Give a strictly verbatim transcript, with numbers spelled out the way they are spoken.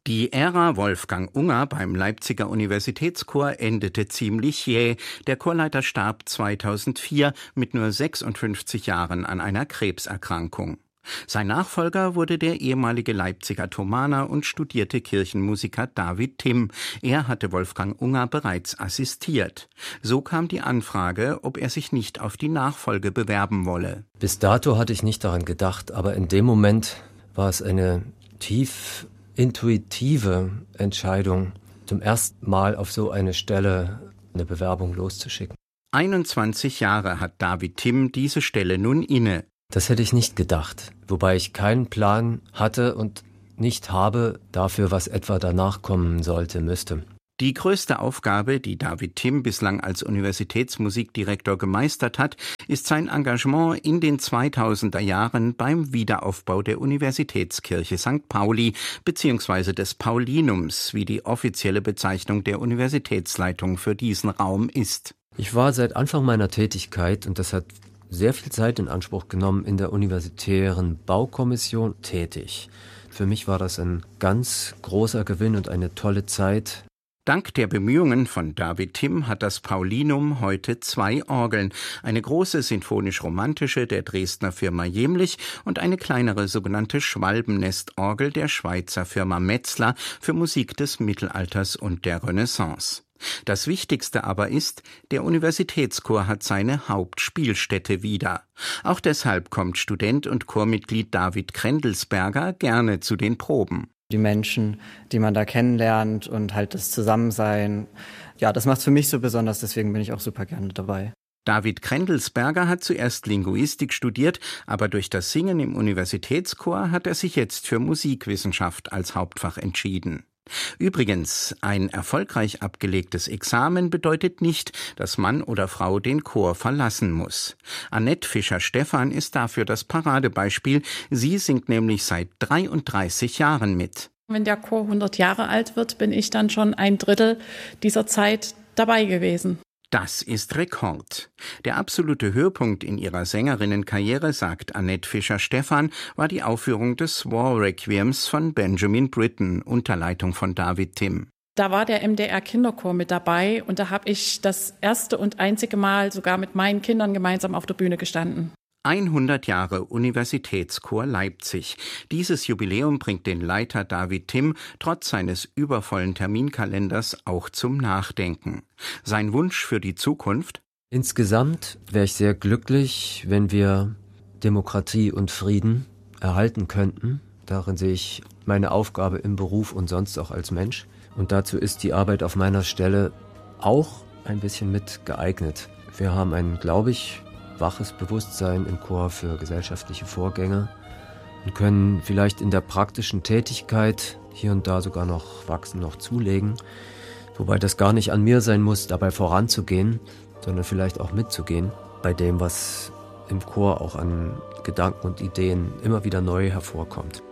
Die Ära Wolfgang Unger beim Leipziger Universitätschor endete ziemlich jäh. Der Chorleiter starb zweitausendvier mit nur sechsundfünfzig Jahren an einer Krebserkrankung. Sein Nachfolger wurde der ehemalige Leipziger Thomaner und studierte Kirchenmusiker David Timm. Er hatte Wolfgang Unger bereits assistiert. So kam die Anfrage, ob er sich nicht auf die Nachfolge bewerben wolle. Bis dato hatte ich nicht daran gedacht, aber in dem Moment war es eine tief intuitive Entscheidung, zum ersten Mal auf so eine Stelle eine Bewerbung loszuschicken. einundzwanzig Jahre hat David Timm diese Stelle nun inne. Das hätte ich nicht gedacht, wobei ich keinen Plan hatte und nicht habe dafür, was etwa danach kommen sollte, müsste. Die größte Aufgabe, die David Timm bislang als Universitätsmusikdirektor gemeistert hat, ist sein Engagement in den zweitausender Jahren beim Wiederaufbau der Universitätskirche Sankt Pauli bzw. des Paulinums, wie die offizielle Bezeichnung der Universitätsleitung für diesen Raum ist. Ich war seit Anfang meiner Tätigkeit, und das hat sehr viel Zeit in Anspruch genommen, in der universitären Baukommission tätig. Für mich war das ein ganz großer Gewinn und eine tolle Zeit. Dank der Bemühungen von David Timm hat das Paulinum heute zwei Orgeln, eine große sinfonisch-romantische der Dresdner Firma Jemlich und eine kleinere sogenannte Schwalbennestorgel der Schweizer Firma Metzler für Musik des Mittelalters und der Renaissance. Das Wichtigste aber ist, der Universitätschor hat seine Hauptspielstätte wieder. Auch deshalb kommt Student und Chormitglied David Krendelsberger gerne zu den Proben. Die Menschen, die man da kennenlernt und halt das Zusammensein, ja, das macht es für mich so besonders, deswegen bin ich auch super gerne dabei. David Krendelsberger hat zuerst Linguistik studiert, aber durch das Singen im Universitätschor hat er sich jetzt für Musikwissenschaft als Hauptfach entschieden. Übrigens, ein erfolgreich abgelegtes Examen bedeutet nicht, dass Mann oder Frau den Chor verlassen muss. Annette Fischer-Stephan ist dafür das Paradebeispiel. Sie singt nämlich seit dreiunddreißig Jahren mit. Wenn der Chor hundert Jahre alt wird, bin ich dann schon ein Drittel dieser Zeit dabei gewesen. Das ist Rekord. Der absolute Höhepunkt in ihrer Sängerinnenkarriere, sagt Annette Fischer-Stephan, war die Aufführung des War-Requiems von Benjamin Britten unter Leitung von David Timm. Da war der M D R-Kinderchor mit dabei und da habe ich das erste und einzige Mal sogar mit meinen Kindern gemeinsam auf der Bühne gestanden. hundert Jahre Universitätschor Leipzig. Dieses Jubiläum bringt den Leiter David Timm trotz seines übervollen Terminkalenders auch zum Nachdenken. Sein Wunsch für die Zukunft? Insgesamt wäre ich sehr glücklich, wenn wir Demokratie und Frieden erhalten könnten. Darin sehe ich meine Aufgabe im Beruf und sonst auch als Mensch. Und dazu ist die Arbeit auf meiner Stelle auch ein bisschen mit geeignet. Wir haben ein, glaube ich, waches Bewusstsein im Chor für gesellschaftliche Vorgänge und können vielleicht in der praktischen Tätigkeit hier und da sogar noch wachsen, noch zulegen. Wobei das gar nicht an mir sein muss, dabei voranzugehen, sondern vielleicht auch mitzugehen bei dem, was im Chor auch an Gedanken und Ideen immer wieder neu hervorkommt.